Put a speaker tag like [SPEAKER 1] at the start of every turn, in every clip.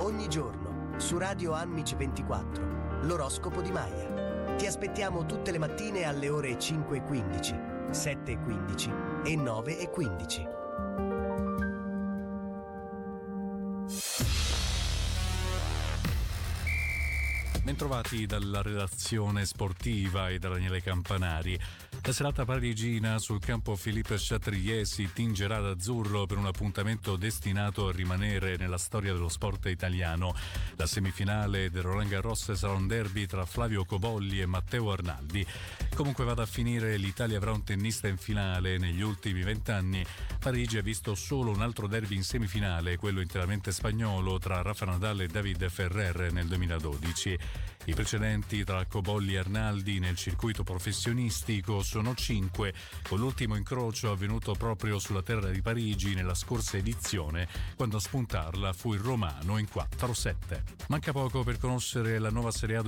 [SPEAKER 1] Ogni giorno, su Radio Anmici 24, l'oroscopo di Maya. Ti aspettiamo tutte le mattine alle ore 5:15, 7:15 e 9:15.
[SPEAKER 2] Bentrovati dalla redazione sportiva e da Daniele Campanari. La serata parigina sul campo Philippe Chatrier si tingerà d'azzurro per un appuntamento destinato a rimanere nella storia dello sport italiano. La semifinale del Roland Garros sarà un derby tra Flavio Cobolli e Matteo Arnaldi. Comunque vada a finire, l'Italia avrà un tennista in finale. Negli ultimi 20 anni Parigi ha visto solo un altro derby in semifinale, quello interamente spagnolo tra Rafa Nadal e David Ferrer nel 2012. I precedenti tra Cobolli e Arnaldi nel circuito professionistico sono 5, con l'ultimo incrocio avvenuto proprio sulla terra di Parigi nella scorsa edizione, quando a spuntarla fu il romano in 4-7. Manca poco per conoscere la nuova Serie A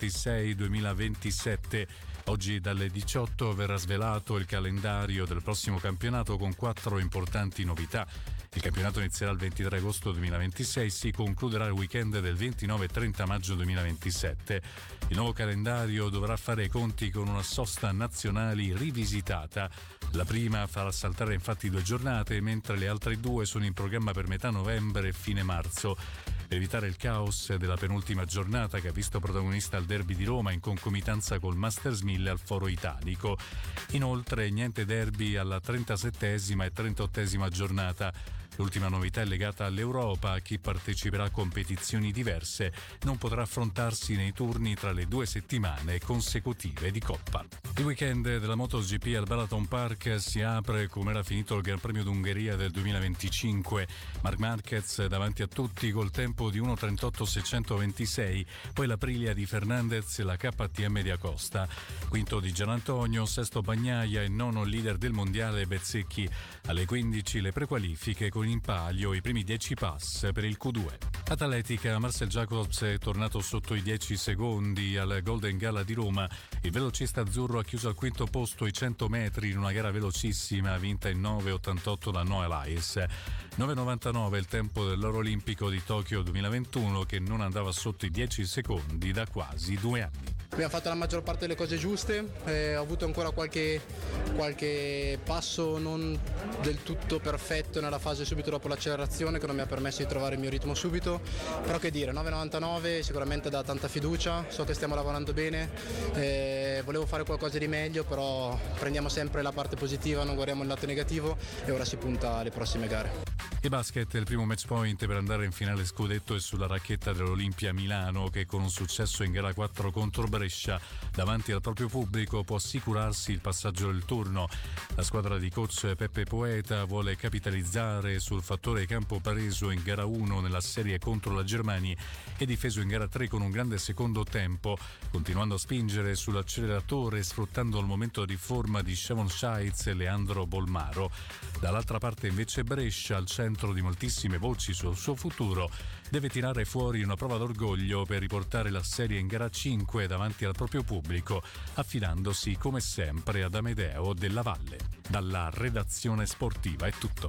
[SPEAKER 2] 2026-2027. Oggi dalle 18 verrà svelato il calendario del prossimo campionato con 4 importanti novità. Il campionato inizierà il 23 agosto 2026, si concluderà il weekend del 29 e 30 maggio 2027. Il nuovo calendario dovrà fare i conti con una sosta nazionali rivisitata. La prima farà saltare infatti 2 giornate, mentre le altre 2 sono in programma per metà novembre e fine marzo. Per evitare il caos della penultima giornata che ha visto protagonista il derby di Roma in concomitanza col Masters 1000 al Foro Italico. Inoltre niente derby alla 37esima e 38esima giornata. L'ultima novità è legata all'Europa. Chi parteciperà a competizioni diverse non potrà affrontarsi nei turni tra le 2 settimane consecutive di Coppa. Il weekend della MotoGP al Balaton Park si apre come era finito il Gran Premio d'Ungheria del 2025. Marc Marquez davanti a tutti col tempo di 1:38.626, poi l'Aprilia di Fernandez e la KTM di Acosta. Quinto di Gianantonio, sesto Bagnaia e nono leader del mondiale Bezzecchi. Alle 15 le prequalifiche con in palio i primi 10 pass per il Q2. Atletica, Marcel Jacobs è tornato sotto i 10 secondi al Golden Gala di Roma. Il velocista azzurro ha chiuso al quinto posto i 100 metri in una gara velocissima vinta in 9:88 da Noah Lyles. 9:99 il tempo dell'oro olimpico di Tokyo 2021 che non andava sotto i 10 secondi da quasi 2 anni.
[SPEAKER 3] Abbiamo fatto la maggior parte delle cose giuste, ho avuto ancora qualche passo non del tutto perfetto nella fase subito dopo l'accelerazione che non mi ha permesso di trovare il mio ritmo subito, però che dire, 9:99 sicuramente dà tanta fiducia, so che stiamo lavorando bene, volevo fare qualcosa di meglio, però prendiamo sempre la parte positiva, non guardiamo il lato negativo e ora si punta alle prossime gare.
[SPEAKER 2] Il basket è il primo match point per andare in finale scudetto e sulla racchetta dell'Olimpia Milano che con un successo in gara 4 contro Brescia davanti al proprio pubblico può assicurarsi il passaggio del turno. La squadra di coach Peppe Poeta vuole capitalizzare sul fattore campo preso in gara 1 nella serie contro la Germania e difeso in gara 3 con un grande secondo tempo, continuando a spingere sull'acceleratore sfruttando il momento di forma di Shavon Shites e Leandro Bolmaro. Dall'altra parte invece Brescia, al centro di moltissime voci sul suo futuro, deve tirare fuori una prova d'orgoglio per riportare la serie in gara 5 davanti al proprio pubblico, affidandosi come sempre ad Amedeo Della Valle. Dalla redazione sportiva è tutto.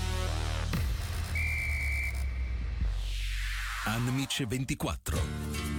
[SPEAKER 4] Anmice 24